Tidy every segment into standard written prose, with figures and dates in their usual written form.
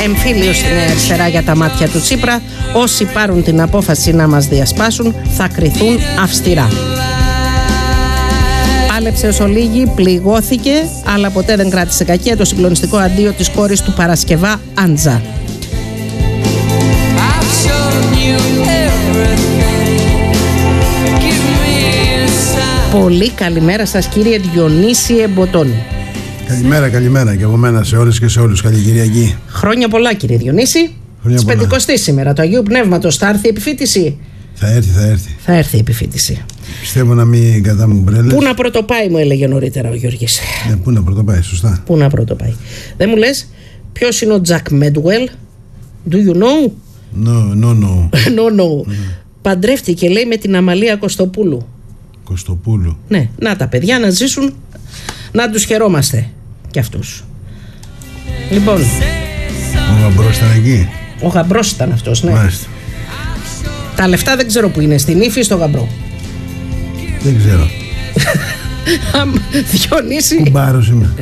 Εμφύλιο στη Νέα Αριστερά για τα μάτια του Τσίπρα. Όσοι πάρουν την απόφαση να μας διασπάσουν θα κριθούν αυστηρά. Πάλεψε ως ολίγη, πληγώθηκε, αλλά ποτέ δεν κράτησε κακία το συγκλονιστικό αντίο της κόρης του Παρασκευά, Άντζα. Πολύ καλημέρα σας, κύριε Διονύση Εμποτών. Καλημέρα και από μένα σε όλες και σε όλους. Καλή Κυριακή. Χρόνια πολλά, κύριε Διονύση. Της Πεντηκοστής σήμερα, του Αγίου Πνεύματος. Θα έρθει η επιφύτηση. Θα έρθει η επιφύτηση. Πιστεύω να μην κατάμουν κουμπρέλες. Πού να πρωτοπάει, μου έλεγε νωρίτερα ο Γιώργης. Ναι, πού να πρωτοπάει, σωστά. Πού να πρωτοπάει. Δεν μου λες ποιος είναι ο Τζακ Μέντουελ? Do you know? No. Παντρεύτηκε, λέει, με την Αμαλία Κωστοπούλου. Ναι, να τα παιδιά να ζήσουν, να τους χαιρόμαστε κι αυτούς. Λοιπόν, ο γαμπρός ήταν εκεί. Ο γαμπρός ήταν αυτός, ναι. Μάλιστα. Τα λεφτά δεν ξέρω που είναι, στην Ήφη ή στο γαμπρό. Δεν ξέρω. Διονύση. Κουμπάρος είμαι.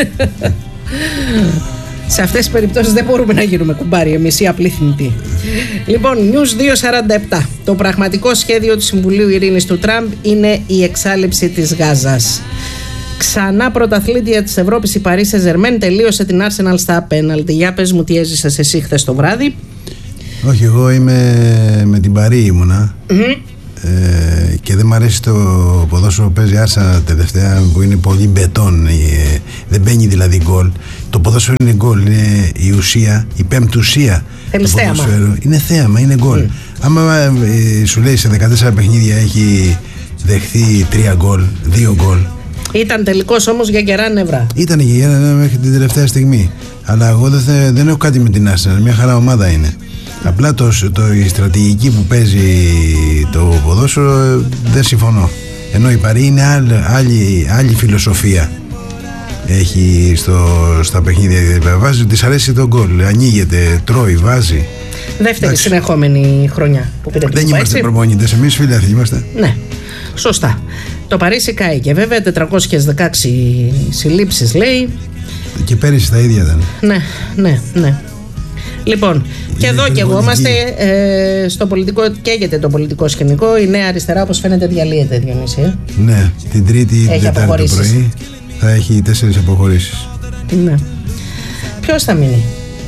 Σε αυτές τις περιπτώσεις δεν μπορούμε να γίνουμε κουμπάροι εμείς, οι απλοί θνητοί. Λοιπόν, News 247. Το πραγματικό σχέδιο του Συμβουλίου Ειρήνης του Τραμπ είναι η εξάλειψη της Γάζας. Ξανά πρωταθλήτρια της Ευρώπης η Παρί Σεν-Ζερμέν τελείωσε την Arsenal στα πέναλτι. Για πες μου τι έζησες εσύ χθες το βράδυ. Όχι, εγώ είμαι με την Παρί ήμουνα. Και δεν μου αρέσει το ποδόσφαιρο που παίζει Arsenal τελευταία, που είναι πολύ μπετόν, δεν μπαίνει δηλαδή γκολ. Το ποδόσφαιρο είναι γκολ, είναι η ουσία, η πέμπτουσία. Θέλεις θέαμα. Είναι θέαμα, είναι γκολ. Άμα σου λέει σε 14 παιχνίδια έχει δεχθεί 3 γκολ, 2 γκολ. Ήταν τελικός όμως για γερά νευρά. Ήταν για γερά νευρά μέχρι την τελευταία στιγμή. Αλλά εγώ δεν έχω κάτι με την Arsenal, μια χαρά ομάδα είναι. Απλά η στρατηγική που παίζει το ποδόσφαιρο δεν συμφωνώ. Ενώ η Παρί είναι άλλη φιλοσοφία. Έχει στα παιχνίδια. Βάζει, της αρέσει το γκολ. Ανοίγεται, τρώει, βάζει. Δεύτερη συνεχόμενη χρονιά που πήρε. Δεν είμαστε προπονητές, εμείς φίλαθλοι είμαστε. Ναι, σωστά. Το Παρίσι κάηκε βέβαια, 416 συλλήψεις λέει. Και πέρυσι τα ίδια ήταν. Ναι. Λοιπόν, και εδώ και εγώ είμαστε στο πολιτικό, καίγεται το πολιτικό σκηνικό. Η Νέα Αριστερά, όπως φαίνεται, διαλύεται, Διονύση. Ναι, την Τρίτη ή την Τετάρτη το πρωί θα έχει 4 αποχωρήσεις. Ναι. Ποιος θα μείνει?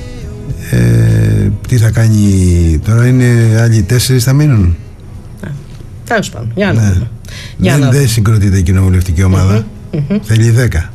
Τι θα κάνει τώρα, είναι άλλοι 4 θα μείνουν. Τέλος πάντων, για να δούμε. Δεν συγκροτείται η κοινοβουλευτική ομάδα. Θέλει 10.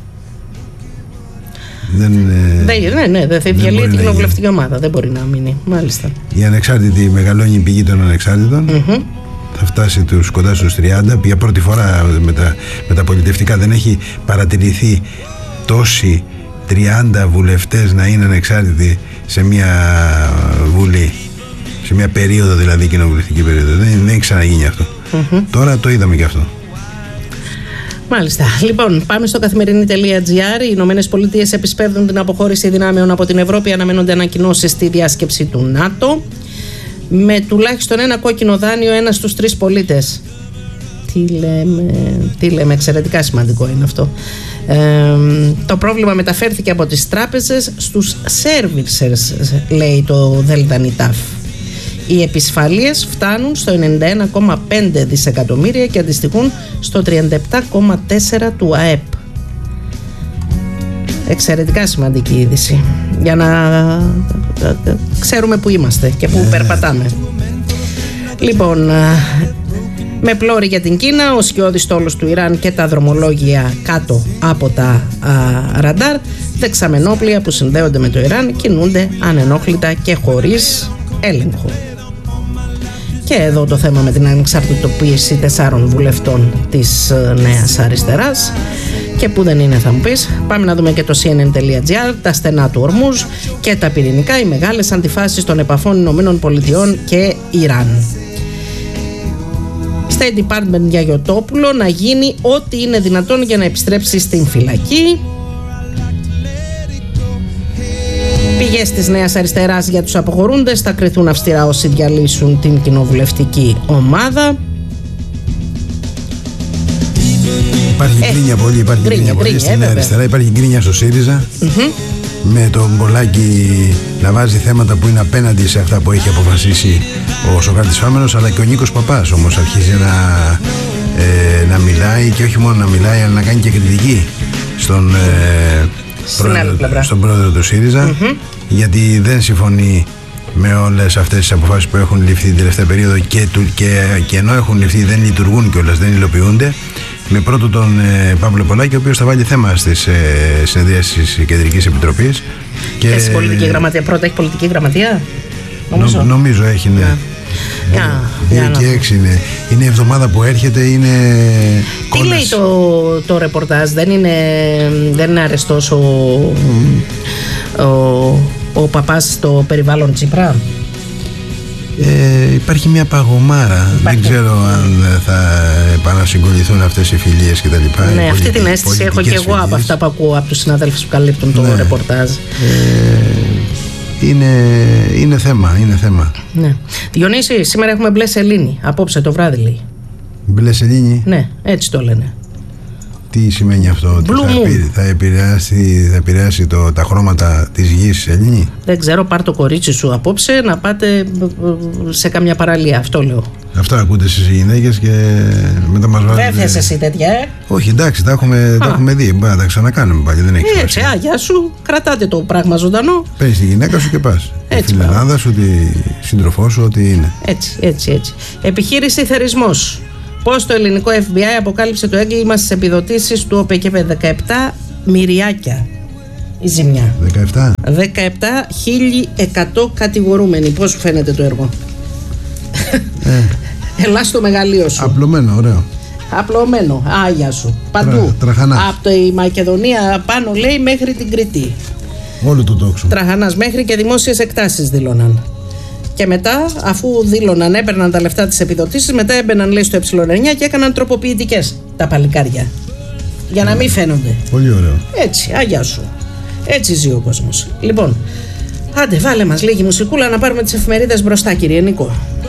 Δεν θα διαλύει την κοινοβουλευτική ομάδα. Δεν μπορεί να μείνει. Μάλιστα. Η ανεξάρτητη μεγαλώνει η πηγή των ανεξάρτητων. Θα φτάσει κοντά στους 30. Για πρώτη φορά με τα πολιτευτικά δεν έχει παρατηρηθεί τόσοι 30 βουλευτές να είναι ανεξάρτητοι σε μια βουλή. Σε μια περίοδο, δηλαδή κοινοβουλευτική περίοδο. Δεν έχει ξαναγίνει αυτό. Τώρα το είδαμε και αυτό. Μάλιστα. Λοιπόν, πάμε στο καθημερινή.gr. Οι Ηνωμένες Πολιτείες επισπεύδουν την αποχώρηση δυνάμεων από την Ευρώπη. Αναμένονται ανακοινώσεις στη διάσκεψη του ΝΑΤΟ. Με τουλάχιστον ένα κόκκινο δάνειο, ένα στους 3 πολίτες. Τι λέμε, εξαιρετικά σημαντικό είναι αυτό. Το πρόβλημα μεταφέρθηκε από τις τράπεζες στους servicers, λέει το ΔΝΤ. Οι επισφαλίες φτάνουν στο 91,5 δισεκατομμύρια και αντιστοιχούν στο 37,4 του ΑΕΠ. Εξαιρετικά σημαντική είδηση για να ξέρουμε που είμαστε και που περπατάμε. Λοιπόν, με πλώρη για την Κίνα, ο σκιώδης στόλος του Ιράν και τα δρομολόγια κάτω από τα ραντάρ, δεξαμενόπλια που συνδέονται με το Ιράν κινούνται ανενόχλητα και χωρίς έλεγχο. Και εδώ το θέμα με την ανεξαρτητοποίηση 4 βουλευτών της Νέας Αριστεράς. Και που δεν είναι, θα μου πεις. Πάμε να δούμε και το CNN.gr, τα στενά του Ορμούζ και τα πυρηνικά, οι μεγάλες αντιφάσεις των επαφών Ηνωμένων Πολιτειών και Ιράν. State Department για Γιωτόπουλο να γίνει ό,τι είναι δυνατόν για να επιστρέψει στην φυλακή. Πηγές της Νέας Αριστεράς για τους αποχωρούντες θα κριθούν αυστηρά όσοι διαλύσουν την κοινοβουλευτική ομάδα. Υπάρχει γκρίνια πολύ, στην Νέα Αριστερά, υπάρχει γκρίνια στο ΣΥΡΙΖΑ. με τον Κολάκη να βάζει θέματα που είναι απέναντι σε αυτά που έχει αποφασίσει ο Σωκράτης Φάμενος, αλλά και ο Νίκος Παπάς όμως αρχίζει να μιλάει, και όχι μόνο να μιλάει, αλλά να κάνει και κριτική στον πρόεδρο του ΣΥΡΙΖΑ, γιατί δεν συμφωνεί με όλες αυτές τις αποφάσεις που έχουν ληφθεί την τελευταία περίοδο και ενώ έχουν ληφθεί δεν λειτουργούν κιόλας, δεν υλοποιούνται. Με πρώτο τον Παύλο Πολάκη, ο οποίος θα βάλει θέμα στις συνεδρίες της Κεντρικής Επιτροπής. Και στην πολιτική γραμματεία. Πρώτα έχει πολιτική γραμματεία. Νομίζω έχει, ναι. 2 και 6 είναι. Είναι η εβδομάδα που έρχεται, είναι. Τι λέει το ρεπορτάζ, δεν είναι αρεστός ο Παπάς στο περιβάλλον Τσίπρα? Υπάρχει μια παγωμάρα. Δεν ξέρω αν θα επανασυγκοληθούν αυτές οι φιλίες κτλ. Ναι, αυτή την αίσθηση έχω και εγώ από αυτά που ακούω από τους συναδέλφους που καλύπτουν το ρεπορτάζ. Είναι θέμα. Ναι. Διονύση, σήμερα έχουμε μπλε σελήνη. Απόψε το βράδυ λέει. Μπλε σελήνη? Ναι, έτσι το λένε. Τι σημαίνει αυτό? Ότι θα επηρεάσει τα χρώματα της γης σελήνη? Δεν ξέρω, πάρ' το κορίτσι σου απόψε να πάτε σε καμιά παραλία. Αυτό λέω. Αυτά ακούτε εσείς οι γυναίκες και μετά μας βάζετε. Δεν θες εσύ τέτοια, Όχι, εντάξει, τα έχουμε δει. Μπορεί να τα ξανακάνουμε πάλι, δεν έχει έτσι, γεια σου, κρατάτε το πράγμα ζωντανό. Παίρνεις τη γυναίκα σου και πας. Τη φιλενάδα σου, τη σύντροφό σου, ό,τι είναι. Έτσι. Επιχείρηση θερισμός. Πώς το ελληνικό FBI αποκάλυψε το έγκλημα στις επιδοτήσεις του ΟΠΕΚΕ. 17 μυριάκια η ζημιά. 17.100 κατηγορούμενοι. Πώς σου φαίνεται το έργο? Ελά στο μεγαλείο σου. Απλωμένο, ωραίο. Απλωμένο, άγια σου. Παντού. Τραχανάς. Από τη Μακεδονία πάνω λέει μέχρι την Κρήτη. Όλο το τόξο. Τραχανάς, μέχρι και δημόσιες εκτάσεις δήλωναν. Και μετά, αφού δήλωναν, έπαιρναν τα λεφτά της επιδοτήσεις, μετά έμπαιναν λέει στο ε9 και έκαναν τροποποιητικές τα παλικάρια. Για να μην φαίνονται. Πολύ ωραίο. Έτσι, άγια σου. Έτσι ζει ο κόσμος. Λοιπόν, άντε βάλε μας λίγη μουσικούλα να πάρουμε τις εφημερίδες μπροστά, κύριε Νίκο.